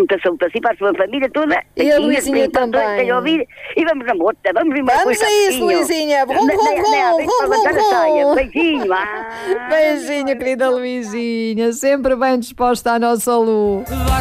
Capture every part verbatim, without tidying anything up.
muita saúde assim para a sua família toda. E a Luizinha também. Ouvir, e vamos na moto, vamos embora. Vamos a isso, Luizinha. Vrum, vrum, vrum, vrum, vrum. Beijinho. Ah. Beijinho, querida Luizinha. Sempre bem disposta à nossa Lu.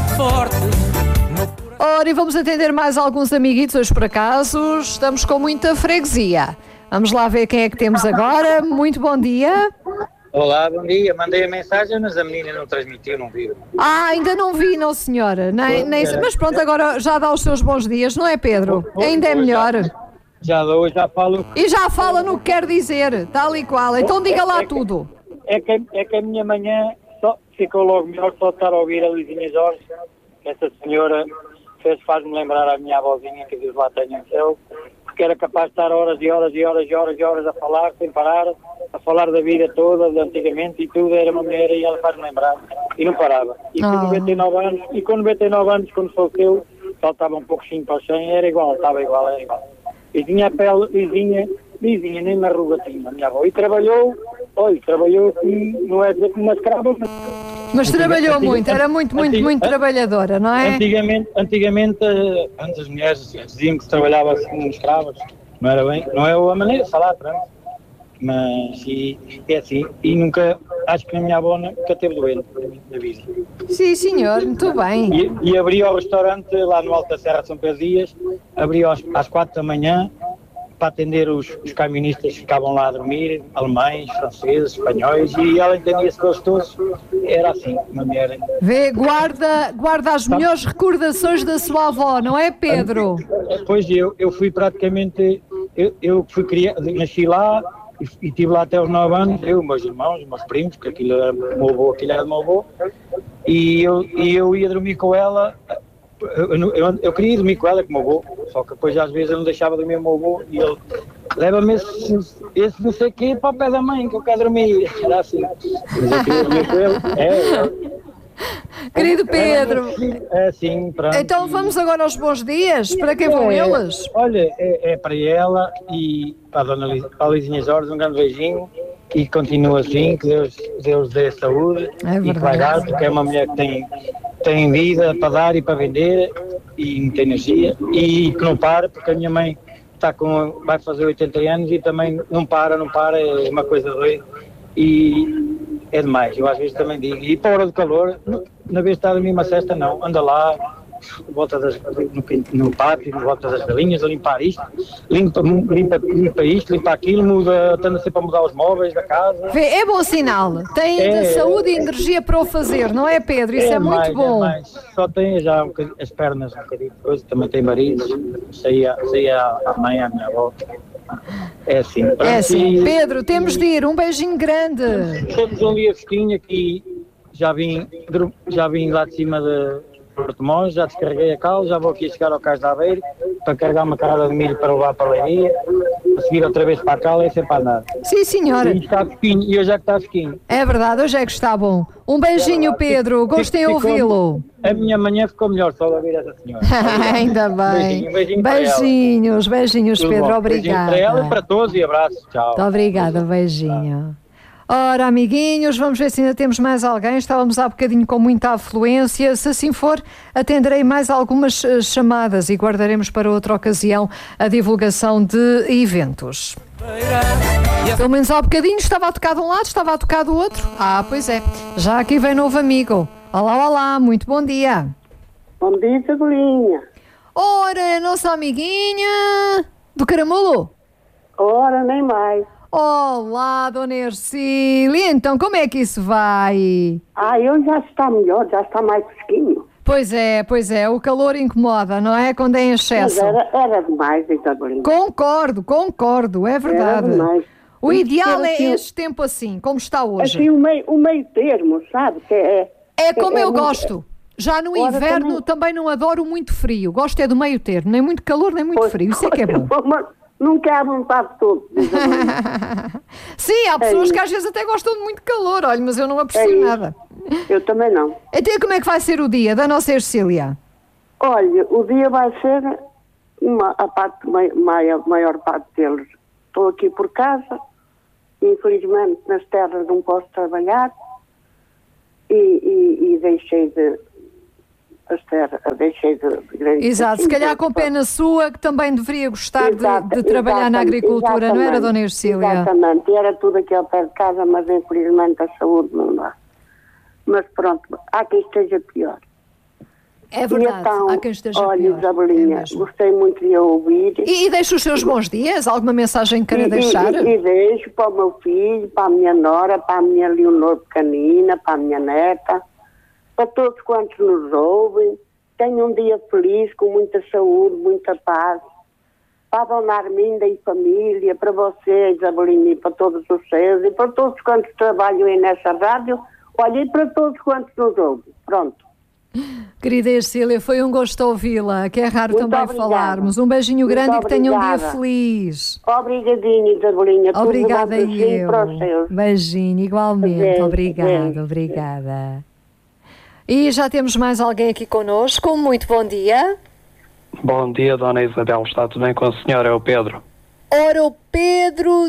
Ora, e vamos atender mais alguns amiguitos hoje por acaso. Estamos com muita freguesia. Vamos lá ver quem é que temos agora. Muito bom dia. Olá, bom dia. Mandei a mensagem, mas a menina não transmitiu, não viu. Ah, ainda não vi, não senhora. Nem, nem... Mas pronto, agora já dá os seus bons dias, não é, Pedro? Ainda é melhor. Já dou, já falo. E já fala no que quer dizer, tal e qual. Então diga lá tudo. É que, é que a minha manhã só ficou logo melhor só estar a ouvir a Luizinha Jorge. Essa senhora fez, faz-me lembrar a minha avózinha, que Deus lá tenha no céu, porque era capaz de estar horas e horas e horas e horas e horas a falar, sem parar, a falar da vida toda, de antigamente e tudo, era uma mulher e ela faz-me lembrar. E não parava. E com Oh. noventa e nove anos, e com noventa e nove anos, quando faleceu, faltava um pouquinho para o cem, era igual, estava igual, era igual. E tinha a pele lisinha, lisinha, nem uma ruga tinha, a minha avó. E trabalhou, olha, trabalhou assim, não é dizer como uma escrava, mas... Mas trabalhou muito, era muito, muito, muito trabalhadora, não é? Antigamente, antigamente, antes as mulheres diziam que se trabalhava assim como escravas, não era bem, não é a maneira de falar, pronto. Mas e, é assim, e nunca, acho que a minha avó nunca teve doente na vida. Sim, senhor, muito bem. E, e abria o restaurante lá no Alto da Serra de São Pedro Dias, abria às, às quatro da manhã, para atender os, os camionistas que ficavam lá a dormir, alemães, franceses, espanhóis, e ela entendia-se com eles todos, era assim, uma mulher. Vê, guarda, guarda as melhores recordações da sua avó, não é, Pedro? Pois eu, eu fui praticamente, eu, eu fui criado, nasci lá e, e estive lá até aos nove anos, eu, meus irmãos, meus primos, porque aquilo era do meu avô, aquilo era do meu avô, e eu, e eu ia dormir com ela. Eu, eu, eu queria dormir com ela, com o meu avô, só que depois às vezes eu não deixava dormir com o meu avô e ele leva-me esse, esse não sei o quê para o pé da mãe que eu quero dormir. Era assim. Mas eu queria dormir com ele. É, é. Querido Pedro. É assim, pronto. Então vamos agora aos bons dias. Para quem vão é, eles? Olha, é, é para ela e para a dona Liz, para a Lizinha Jorge, um grande beijinho. E continua assim, que Deus, Deus dê saúde é e que vai dar, porque é uma mulher que tem, tem vida para dar e para vender e muita energia e que não para, porque a minha mãe está com, vai fazer oitenta anos e também não para, não para, é uma coisa doida e é demais. Eu às vezes também digo, e para a hora do calor, na vez de estar a dormir uma cesta, não, anda lá, volta das, no, no pátio, volta das galinhas, a limpar isto, limpa, limpa, limpa isto, limpa aquilo, muda, tenta sempre a mudar os móveis da casa. Vê, é bom sinal, tem é, saúde e energia para o fazer, não é, Pedro? Isso é, é muito mais, bom. É mais. Só tem já um as pernas um bocadinho de coisa, também tem maridos, saía, saía a mãe, a minha avó. É assim. É assim. E, Pedro, temos de ir, um beijinho grande. Temos um dia fresquinho aqui, já vim, já vim lá de cima de Porto Monge, já descarreguei a cal, já vou aqui chegar ao Cais de Aveiro para carregar uma carada de milho para levar para a Leiria, a seguir outra vez para a cal, é sempre a andar. Sim, senhora. E está fresquinho, e hoje é que está fresquinho. É verdade, hoje é que está bom. Um beijinho, Pedro, gostei de ouvi-lo. A minha manhã ficou melhor só de ouvir essa senhora. Ainda bem. Beijinho, beijinho beijinhos, beijinhos, Tudo Pedro, bom. obrigada. Beijinho para ela e para todos e abraços, tchau. Muito obrigada, beijinho. Ora, amiguinhos, vamos ver se ainda temos mais alguém. Estávamos há bocadinho com muita afluência. Se assim for, atenderei mais algumas uh, chamadas e guardaremos para outra ocasião a divulgação de eventos. Pelo menos há bocadinho estava a tocar de um lado, estava a tocar do outro. Ah, pois é. Já aqui vem novo amigo. Olá, olá, muito bom dia. Bom dia, Sagolinha. Ora, nossa amiguinha do Caramulo. Ora, nem mais. Olá, dona Ercília, então como é que isso vai? Ah, eu já está melhor, já está mais fresquinho. Pois é, pois é, o calor incomoda, não é? Quando é em excesso. Mas era, era demais, Isabelinha. Concordo, concordo, é verdade. Era demais. O ideal era é assim, este tempo assim, como está hoje. Assim, o meio, o meio termo, sabe? Que é, é como é, eu é gosto. Muito... Já no Ora, inverno também... também... não adoro muito frio, gosto é do meio termo, nem muito calor, nem muito pois, frio, isso é que é bom. Não quer vontade de tudo. Sim, há pessoas é que às vezes até gostam de muito calor, olha, mas eu não aprecio é nada. Eu também não. Então como é que vai ser o dia da nossa Ercília? Olha, o dia vai ser, uma, a parte, maior, maior parte deles. Estou aqui por casa, infelizmente nas terras não posso trabalhar e, e, e deixei de, as terras, deixei de, de grande. Exato, se calhar com pena sua que também deveria gostar de, Exato, de trabalhar na agricultura, não era, Dona Ercília? Exatamente, e era tudo aqui ao pé de casa, mas infelizmente a saúde não dá. Mas pronto, há quem esteja pior. É verdade, e então, há quem esteja olha, pior. Isabelinha, É gostei muito de a ouvir. E, e deixa os seus bons dias? Alguma mensagem que queira E, deixar? e, e deixo para o meu filho, para a minha nora, para a minha Leonor pequenina, para a minha neta, para todos quantos nos ouvem. Tenham um dia feliz, com muita saúde, muita paz. Para a Dona Arminda e família, para você, Isabelinha, e para todos os seus, e para todos quantos trabalham aí nessa rádio, olha, e para todos quantos nos ouvem. Pronto. Querida Ercília, foi um gosto ouvi-la, que é raro Muito também obrigada. falarmos. Um beijinho Muito grande e que tenha um dia obrigada. feliz. Obrigadinha, Isabelinha. Tudo Obrigada bom para si e eu. para os seus. Beijinho, igualmente. Beijo, Obrigada, beijo. obrigada. E já temos mais alguém aqui connosco. Muito bom dia. Bom dia, Dona Isabel. Está tudo bem com a senhora? É o Pedro. Ora, o Pedro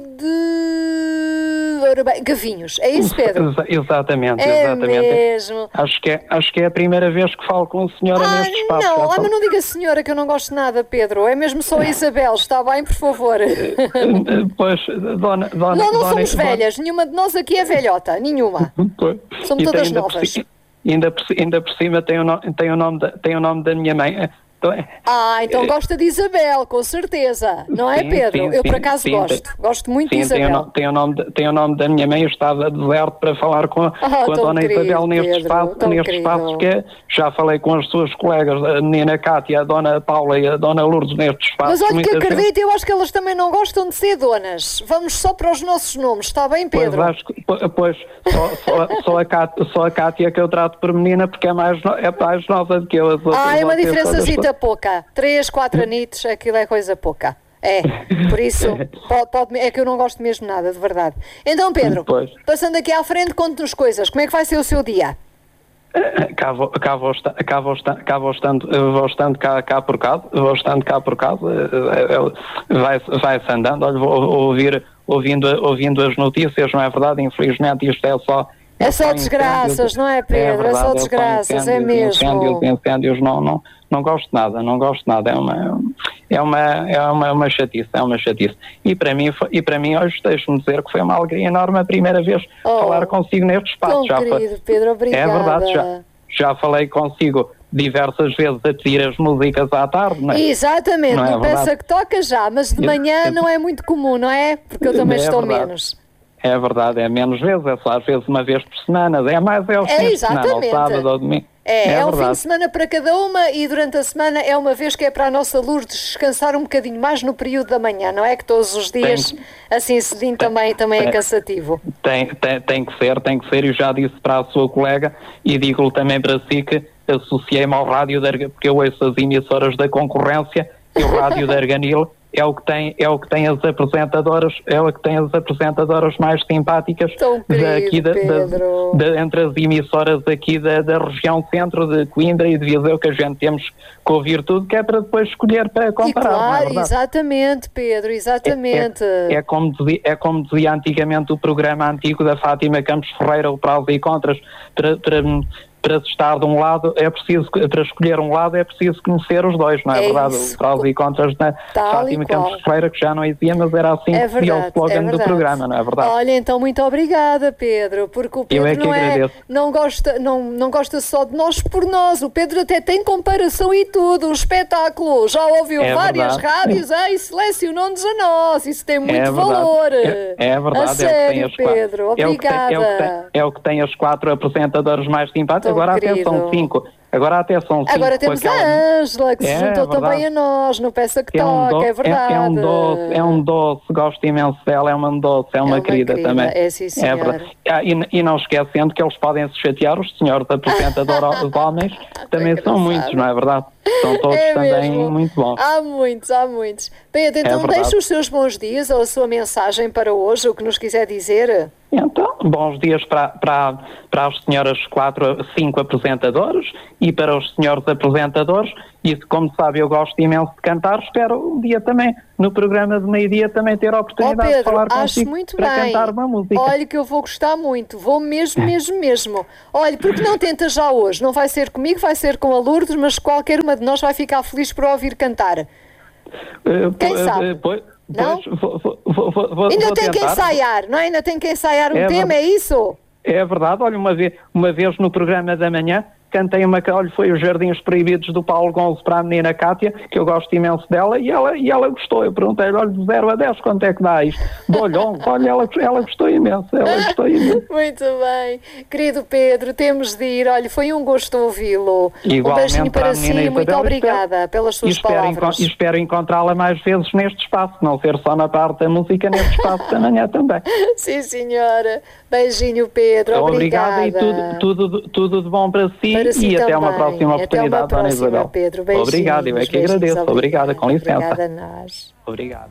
de... Ora bem, Gavinhos. É isso, Pedro? Exa- exatamente, É exatamente. mesmo. Acho que, é, acho que é a primeira vez que falo com a senhora Ah, neste espaço. não, Já ah, fal- mas não diga senhora que eu não gosto nada, Pedro. É mesmo só a Isabel. Está bem, por favor? Pois, Dona... dona Não, não dona, somos dona- velhas. Nenhuma de nós aqui é velhota. Nenhuma. Pois. Somos E tem todas ainda por novas. ci- Ainda por, ci- ainda por cima tem o, no, tem, o nome da, tem o nome da minha mãe. Então, é- Ah, então gosta de Isabel, com certeza. Não é, Sim, Pedro? sim, eu, por sim, acaso, sim, gosto. tem- Gosto muito de Sim, tem o, Isabel. no- tem, o nome de- tem o nome da minha mãe. Eu estava deserto para falar com a, com a tão Dona querido, Isabel neste Pedro, espaço, tão neste querido. espaço que já falei com as suas colegas, a menina Cátia, a Dona Paula e a Dona Lourdes neste espaço. Mas olha que Muita gente- acredito, eu acho que elas também não gostam de ser donas. Vamos só para os nossos nomes, está bem, Pedro? Pois, acho que, po- pois só, só, só, a Cátia, só a Cátia que eu trato por menina porque é mais, no- é mais nova do que eu. As outras Ah, é uma vocês diferençazita todas- pouca. Três, quatro anitos, aquilo é coisa pouca. É, por isso, pode, pode- é que eu não gosto mesmo nada, de verdade. Então, Pedro, Pois. passando aqui à frente, conte-nos coisas. Como é que vai ser o seu dia? Cá vou, cá vou, esta- cá vou, esta- cá vou estando, vou estando cá, cá por casa, vou estando cá por casa, eh, eh, vai, vai-se andando, olha, vou ouvir, ouvindo, ouvindo as notícias, não é verdade? Infelizmente isto é só... É só só desgraças, incêndios. não é, Pedro? É só verdade, desgraças, é incêndios, mesmo. Incêndios, incêndios, não, não, não gosto de nada, não gosto de nada, é uma, é uma, é uma, uma chatice, é uma chatice. E para mim, foi- e para mim hoje deixe-me dizer que foi uma alegria enorme a primeira vez Oh, falar consigo neste espaço. Tão Já foi- querido, Pedro, obrigada. é verdade, já, já falei consigo diversas vezes a pedir as músicas à tarde, não é? Exatamente, Não é não verdade? pensa que toca já, mas de manhã não é muito comum, não é? Porque eu também É estou verdade. menos. É verdade, é menos vezes, é só às vezes uma vez por semana, é mais é aos É, fins de semana, ao exatamente. sábado ou domingo. É, é, um fim verdade. de semana para cada uma e durante a semana é uma vez que é para a nossa Lourdes descansar um bocadinho mais no período da manhã, não é? Que todos os dias, Tem- assim cedinho, também, também é tem- cansativo. Tem, tem, tem que ser, tem que ser, e já disse para a sua colega e digo-lhe também para si que associei-me ao rádio da Arga- porque eu ouço as emissoras da concorrência e o rádio da Arganil é o que tem, é o que tem as apresentadoras, é o que tem as apresentadoras mais simpáticas Tão querido, daqui da, da- Pedro. da- entre as emissoras aqui da, da região centro de Coimbra e de Viseu, que a gente temos que ouvir tudo, que é para depois escolher para E comparar. não é claro, verdade? exatamente, Pedro, exatamente. É, é, como dizia, é como dizia antigamente o programa antigo da Fátima Campos Ferreira, o prós e contras, para, para, para se estar de um lado, é preciso, para escolher um lado é preciso conhecer os dois, não é, É verdade? isso. O prós e contras da Tal Fátima e qual. Campos Ferreira, que já não existia, mas era assim É que dizia o verdade, slogan é do verdade. programa, não é verdade? Olha, então muito obrigada, Pedro, porque o Pedro Eu é que não, é, agradeço. não, gosta, não, não gosta só de nós por nós, o Pedro até tem comparação e tudo, um espetáculo, já ouviu É várias verdade. rádios, ai, selecionou-nos a nós, isso tem muito É verdade. valor. É, é verdade. A é o que tem sério, as quatro- Pedro, é o que tem- obrigada. É o, que tem, é o que tem as quatro apresentadoras mais simpáticas. Tão Agora até querido. são cinco. Agora até são cinco. Agora com temos aquela- a Ângela, que se É, juntou verdade. também a nós, no Peça que É um, Toca, do- é verdade. é, é um doce, é um doce, gosto imenso dela, é uma doce, é uma, uma querida, querida, também. é sim, senhor. verdade. Ah, e, e não esquecendo que eles podem se chatear, os senhores apresentadores, os homens, também são engraçado. muitos, não é verdade? São todos É também mesmo. muito bons. Há muitos, há muitos. Pedro, então verdade. deixa os seus bons dias ou a sua mensagem para hoje, o que nos quiser dizer. Então, bons dias para, para, para as senhoras quatro, cinco apresentadoras e para os senhores apresentadores. E como sabe, eu gosto imenso de cantar. Espero um dia também, no programa de meio-dia, também ter a oportunidade oh, Pedro, de falar acho consigo muito para bem. cantar uma música. Olha que eu vou gostar muito, vou mesmo, mesmo, mesmo. Olha, porque não tenta já hoje? Não vai ser comigo, vai ser com a Lourdes, mas qualquer uma de nós vai ficar feliz por ouvir cantar. Uh, Quem uh, sabe? Uh, pois, não? Pois, vou, vou, vou, vou, Ainda vou tem tentar. que ensaiar, não é? Ainda tem que ensaiar um é tema, ver... é isso? É verdade, olha, uma vez, uma vez no programa da manhã, cantei uma, olha, foi os Jardins Proibidos do Paulo Gonzo para a menina Cátia, que eu gosto imenso dela, e ela, e ela gostou. Eu perguntei-lhe, olha, de zero a dez, quanto é que dá isto? Dou-lhe onze, olha, ela, ela gostou imenso, ela gostou imenso. Muito bem. Querido Pedro, temos de ir, olha, foi um gosto ouvi-lo. Igualmente, um beijinho para, para si, Isabel, muito obrigada espero, pelas suas e espero palavras. E espero encontrá-la mais vezes neste espaço, não ser só na parte da música, neste espaço da manhã também. Sim, senhora. Beijinho, Pedro, obrigada. Obrigada e tudo, tudo, tudo de bom para si, para si e também. Até uma próxima até oportunidade, uma próxima, Dona Isabel. Pedro. Beijinhos, obrigado, eu é que agradeço. Obrigada, obrigada, com licença. Obrigada a nós. Obrigada.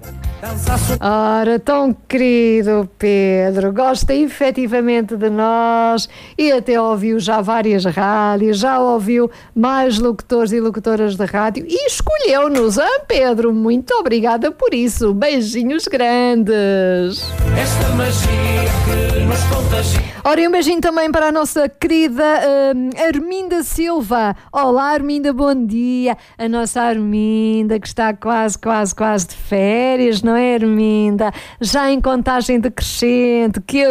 Ora, tão querido Pedro, gosta efetivamente de nós e até ouviu já várias rádios, já ouviu mais locutores e locutoras de rádio e escolheu-nos, ah, Pedro? Muito obrigada por isso. Beijinhos grandes. Esta magia que nos contagia. Ora, e um beijinho também para a nossa querida uh, Arminda Silva. Olá, Arminda, bom dia. A nossa Arminda que está quase, quase, quase de férias, não é, Arminda? Já em contagem decrescente, que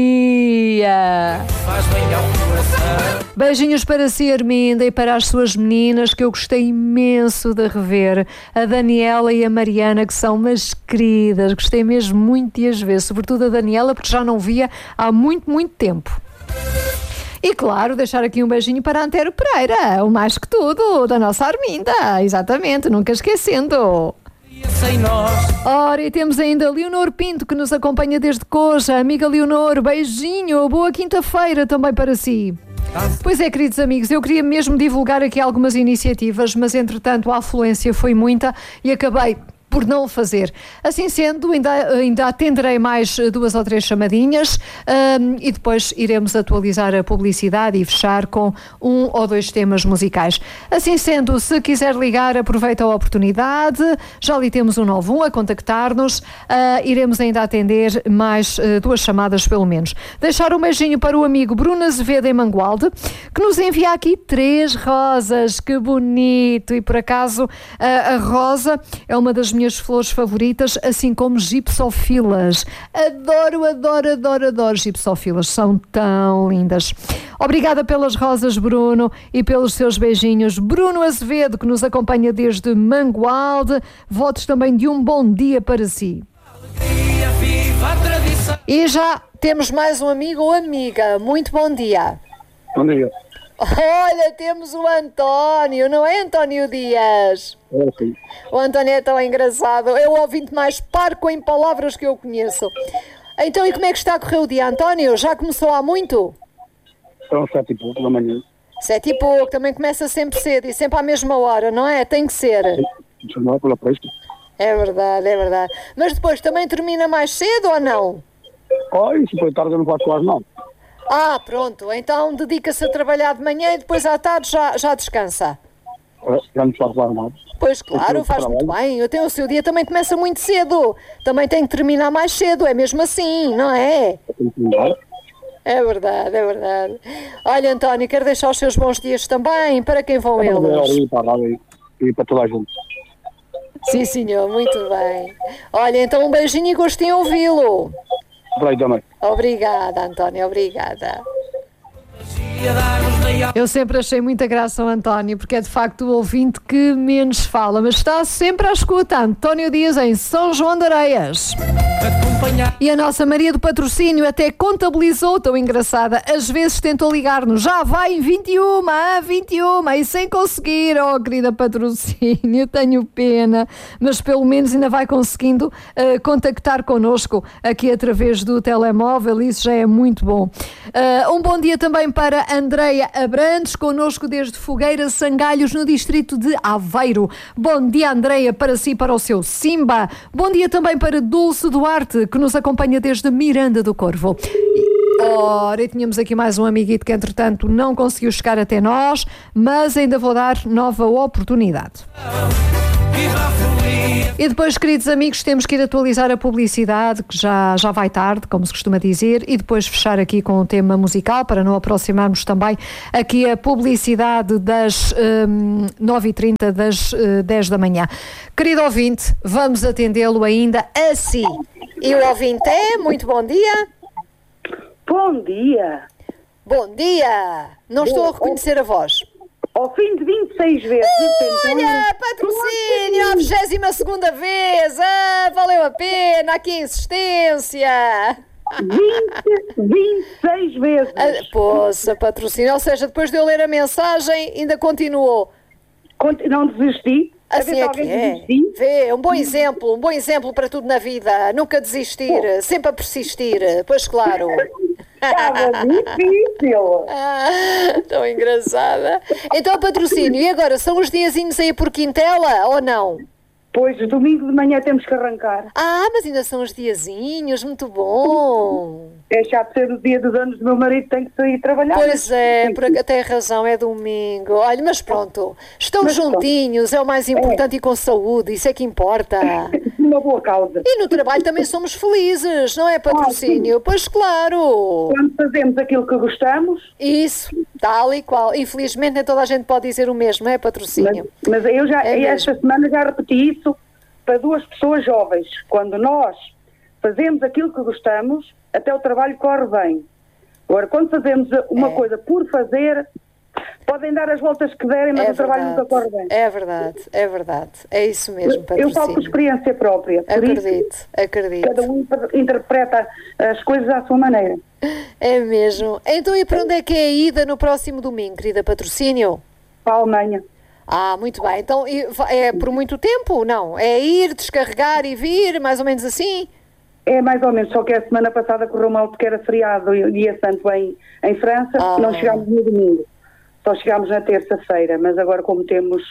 alegria! Faz bem ao coração. Beijinhos para si, Arminda, e para as suas meninas, que eu gostei imenso de rever. A Daniela e a Mariana, que são umas queridas, gostei mesmo muito de as ver, sobretudo a Daniela, porque já não via há muito, muito tempo. E claro, deixar aqui um beijinho para a Antero Pereira, o mais que tudo, da nossa Arminda, exatamente, nunca esquecendo. Ora, e temos ainda Leonor Pinto, que nos acompanha desde Coja. Amiga Leonor, beijinho, boa quinta-feira também para si. Pois é, queridos amigos, eu queria mesmo divulgar aqui algumas iniciativas, mas entretanto a afluência foi muita e acabei por não o fazer. Assim sendo, ainda, ainda atenderei mais duas ou três chamadinhas um, e depois iremos atualizar a publicidade e fechar com um ou dois temas musicais. Assim sendo, se quiser ligar, aproveita a oportunidade. Já ali temos um nove um a contactar-nos. Uh, iremos ainda atender mais uh, duas chamadas pelo menos. Deixar um beijinho para o amigo Bruno Azevedo em Mangualde, que nos envia aqui três rosas. Que bonito! E por acaso uh, a rosa é uma das minhas minhas flores favoritas, assim como gipsofilas. Adoro, adoro, adoro, adoro gipsofilas. São tão lindas. Obrigada pelas rosas, Bruno, e pelos seus beijinhos. Bruno Azevedo, que nos acompanha desde Mangualde. Votos também de um bom dia para si. E já temos mais um amigo ou amiga. Muito bom dia. Bom dia. Olha, temos o António, não é, António Dias? É, sim. O António é tão engraçado, é o ouvinte mais parco em palavras que eu conheço. Então, e como é que está a correr o dia, António? Já começou há muito? São sete e pouco da manhã. Sete e pouco, também começa sempre cedo e sempre à mesma hora, não é? Tem que ser. Não é pela presta. É verdade, é verdade. Mas depois também termina mais cedo ou não? Oh, isso foi tarde, eu não faço quase não. Ah, pronto, então dedica-se a trabalhar de manhã e depois à tarde já, já descansa. É, já não faço quase nada. Pois claro, faz muito bem. Eu tenho o seu dia também começa muito cedo. Também tem que terminar mais cedo, é mesmo assim, não é? É verdade, é verdade. Olha, António, quero deixar os seus bons dias também. Para quem vão eles? E para, e para toda a gente. Sim, senhor, muito bem. Olha, então um beijinho e gostinho em ouvi-lo. Obrigada, António, obrigada. Eu sempre achei muita graça ao António, porque é de facto o ouvinte que menos fala, mas está sempre à escuta. António Dias em São João de Areias. E a nossa Maria do Patrocínio até contabilizou, tão engraçada, às vezes tentou ligar-nos, já vai em vinte e uma, ah, vinte e uma, e sem conseguir. Oh, querida Patrocínio, tenho pena, mas pelo menos ainda vai conseguindo uh, contactar connosco aqui através do telemóvel, isso já é muito bom. Uh, um bom dia também para Andreia Abrantes, connosco desde Fogueira Sangalhos, no distrito de Aveiro. Bom dia, Andreia, para si, para o seu Simba. Bom dia também para Dulce Duarte, que nos acompanha desde Miranda do Corvo. Ora, e tínhamos aqui mais um amiguito que entretanto não conseguiu chegar até nós, mas ainda vou dar nova oportunidade. E depois, queridos amigos, temos que ir atualizar a publicidade, que já, já vai tarde, como se costuma dizer, e depois fechar aqui com o tema musical, para não aproximarmos também aqui a publicidade das um, nove e trinta, das uh, dez da manhã. Querido ouvinte, vamos atendê-lo ainda assim. E o ouvinte é, muito bom dia. Bom dia. Bom dia. Não estou a reconhecer a voz. Ao fim de vinte e seis vezes. Olha, patrocínio, a vigésima segunda vez. Ah, valeu a pena, aqui a insistência. vinte, vinte e seis vezes. Ah, poça, patrocínio. Ou seja, depois de eu ler a mensagem, ainda continuou. Não desisti. Assim é que é. Vê, um bom exemplo, um bom exemplo para tudo na vida. Nunca desistir, oh. sempre a persistir. Pois claro. Estava difícil. Ah, tão engraçada. Então, patrocínio, e agora? São os diazinhos aí por Quintela ou não? Pois, domingo de manhã temos que arrancar. Ah, mas ainda são os diazinhos, muito bom. É chato ser o dia dos anos do meu marido, tem que sair trabalhar. Pois é, por, tem razão, é domingo. Olha, mas pronto, estão mas juntinhos, pronto. É o mais importante é. E com saúde, isso é que importa. Uma boa causa. E no trabalho também somos felizes, não é, patrocínio? Ah, pois claro. Quando fazemos aquilo que gostamos. Isso, tal e qual. Infelizmente nem toda a gente pode dizer o mesmo, não é, patrocínio? Mas, mas eu já, é esta mesmo. semana já repeti isso para duas pessoas jovens. Quando nós fazemos aquilo que gostamos, até o trabalho corre bem. Agora, quando fazemos uma é. coisa por fazer, podem dar as voltas que derem, mas é o trabalho nunca corre bem. É verdade, é verdade. É isso mesmo, patrocínio. Eu falo por experiência própria. Por acredito, isso, acredito. Cada um interpreta as coisas à sua maneira. É mesmo. Então, e para onde é que é a ida no próximo domingo, querida patrocínio? Para a Alemanha. Ah, muito bem. Então, é por muito tempo? Não? É ir, descarregar e vir, mais ou menos assim? É mais ou menos, só que a semana passada correu mal porque era feriado e dia santo em, em França, ah. não chegámos no domingo, só chegámos na terça-feira, mas agora como temos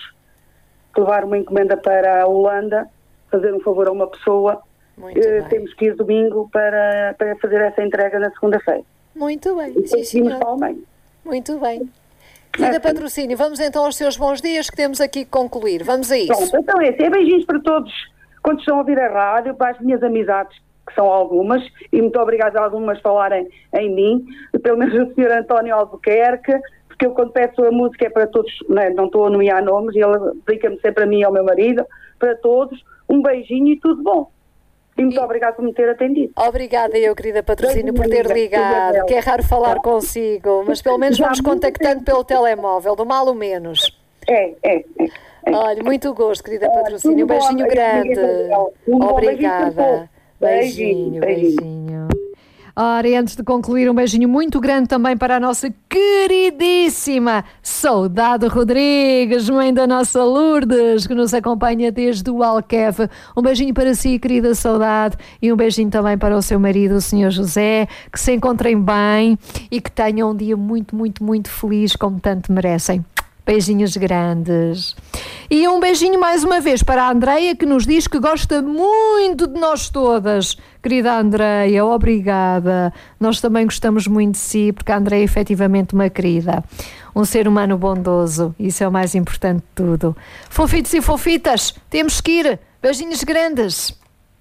que levar uma encomenda para a Holanda, fazer um favor a uma pessoa, eh, temos que ir domingo para, para fazer essa entrega na segunda-feira. Muito bem, e sim senhor. Para a Alemanha. Muito bem. Querida é, patrocínio, vamos então aos seus bons dias que temos aqui que concluir, vamos a isso. Pronto, então é assim, é beijinhos para todos quando estão a ouvir a rádio, para as minhas amizades, que são algumas, e muito obrigada a algumas falarem em mim, pelo menos o senhor António Albuquerque, porque eu quando peço a música é para todos, não, é, não estou a nomear nomes, e ele dedica-me sempre a mim e ao meu marido, para todos, um beijinho e tudo bom. E muito e... obrigada por me ter atendido. Obrigada eu, querida patrocínio, por ter ligado, que é raro falar ah. consigo, mas pelo menos Já vamos contactando pelo telemóvel, do mal ou menos. É, é, é. é. Olha, muito gosto, querida patrocínio, um beijinho bom, grande. Um obrigada. Beijinho, beijinho, beijinho. Ora, e antes de concluir, um beijinho muito grande também para a nossa queridíssima Saudade Rodrigues, mãe da nossa Lourdes, que nos acompanha desde o Alqueve. Um beijinho para si, querida Saudade, e um beijinho também para o seu marido, o senhor José, que se encontrem bem e que tenham um dia muito, muito, muito feliz, como tanto merecem. Beijinhos grandes. E um beijinho mais uma vez para a Andreia, que nos diz que gosta muito de nós todas. Querida Andreia, obrigada. Nós também gostamos muito de si, porque a Andreia é efetivamente uma querida. Um ser humano bondoso. Isso é o mais importante de tudo. Fofitos e fofitas, temos que ir. Beijinhos grandes.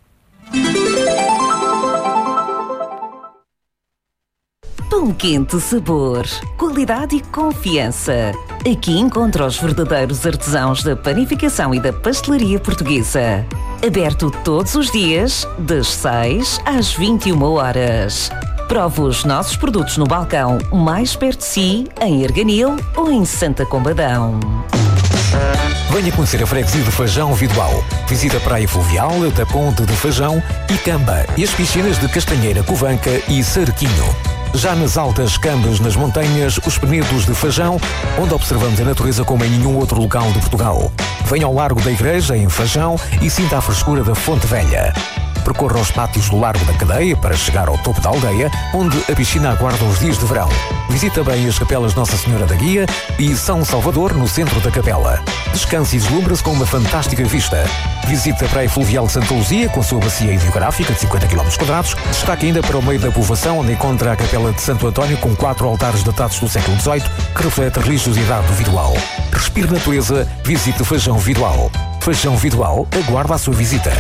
Pão quente sabor, qualidade e confiança. Aqui encontra os verdadeiros artesãos da panificação e da pastelaria portuguesa. Aberto todos os dias, das seis às vinte e uma horas. Prove os nossos produtos no balcão mais perto de si, em Arganil ou em Santa Combadão. Venha conhecer a freguesia de Fajão Vidoal. Visita a Praia Fluvial, da Ponte de Fajão e Camba e as piscinas de Castanheira, Covanca e Sarquinho. Já nas altas Cambas, nas montanhas, os Penedos de Fajão, onde observamos a natureza como em nenhum outro local de Portugal. Venha ao Largo da Igreja, em Fajão, e sinta a frescura da Fonte Velha. Percorra os pátios do Largo da Cadeia para chegar ao topo da aldeia, onde a piscina aguarda os dias de verão. Visite também as capelas Nossa Senhora da Guia e São Salvador, no centro da capela. Descanse e deslumbre-se com uma fantástica vista. Visite a Praia Fluvial de Santa Luzia, com a sua bacia hidrográfica de cinquenta quilómetros quadrados. Destaque ainda para o meio da povoação, onde encontra a capela de Santo António, com quatro altares datados do século dezoito, que reflete a religiosidade do Vidoal. Respire natureza, visite Fajão Vidoal. Fajão Vidoal aguarda a sua visita.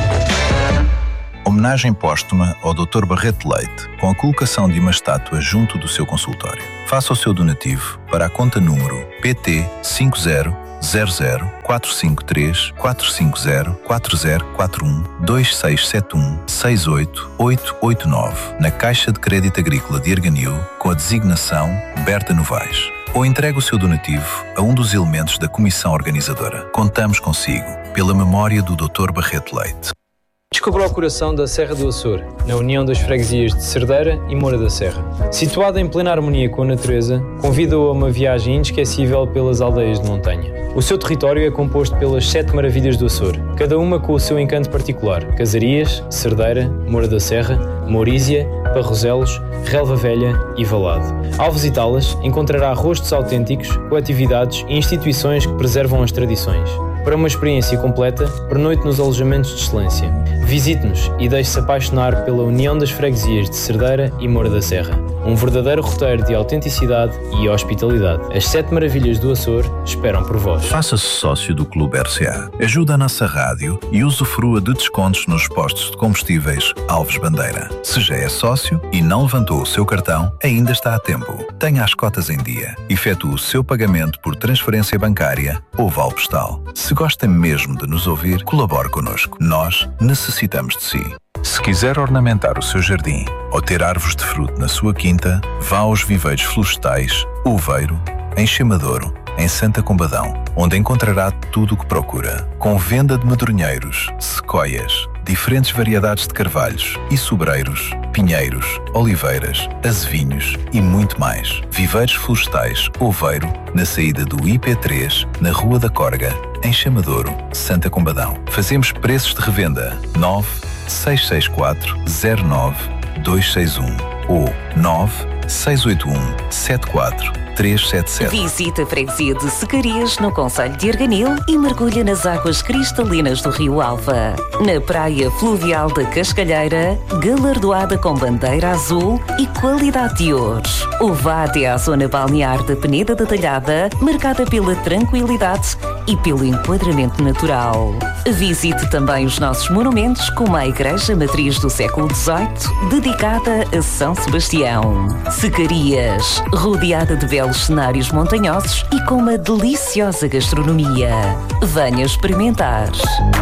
Homenagem póstuma ao doutor Barreto Leite, com a colocação de uma estátua junto do seu consultório. Faça o seu donativo para a conta número P T cinco zero zero zero quatro cinco três quatro cinco zero quatro zero quatro um dois seis sete um seis oito oito oito nove, na Caixa de Crédito Agrícola de Arganil, com a designação Berta Novaes. Ou entregue o seu donativo a um dos elementos da comissão organizadora. Contamos consigo, pela memória do doutor Barreto Leite. Descubra o coração da Serra do Açor, na união das freguesias de Cerdeira e Moura da Serra. Situada em plena harmonia com a natureza, convida-o a uma viagem inesquecível pelas aldeias de montanha. O seu território é composto pelas sete maravilhas do Açor, cada uma com o seu encanto particular: Casarias, Cerdeira, Moura da Serra, Mourísia, Parroselos, Relva Velha e Valado. Ao visitá-las, encontrará rostos autênticos, coletividades e instituições que preservam as tradições. Para uma experiência completa, pernoite nos alojamentos de excelência. Visite-nos e deixe-se apaixonar pela união das freguesias de Cerdeira e Moura da Serra. Um verdadeiro roteiro de autenticidade e hospitalidade. As sete maravilhas do Açor esperam por vós. Faça-se sócio do Clube R C A. Ajude a nossa rádio e usufrua de descontos nos postos de combustíveis Alves Bandeira. Se já é sócio e não levantou o seu cartão, ainda está a tempo. Tenha as cotas em dia. Efetue o seu pagamento por transferência bancária ou vale postal. Se gosta mesmo de nos ouvir, colabore connosco. Nós necessitamos de si. Se quiser ornamentar o seu jardim ou ter árvores de fruto na sua quinta, vá aos Viveiros Florestais Uveiro, em Chamadouro, em Santa Combadão, onde encontrará tudo o que procura. Com venda de medronheiros, sequoias, diferentes variedades de carvalhos e sobreiros, pinheiros, oliveiras, azevinhos e muito mais. Viveiros Florestais Oveiro, na saída do I P três, na Rua da Corga, em Chamadouro, Santa Combadão. Fazemos preços de revenda nove seis seis quatro zero nove dois seis um ou nove seis oito um sete quatro três sete sete. Visita a freguesia de Secarias, no concelho de Arganil, e mergulha nas águas cristalinas do Rio Alva. Na praia fluvial da Cascalheira, galardoada com bandeira azul e qualidade de ouro. Ou vá até à zona balnear da Peneda da Talhada, marcada pela tranquilidade e pelo enquadramento natural. Visite também os nossos monumentos, como a Igreja Matriz do século dezoito, dedicada a São Sebastião. Secarias, rodeada de belos cenários montanhosos e com uma deliciosa gastronomia. Venha experimentar.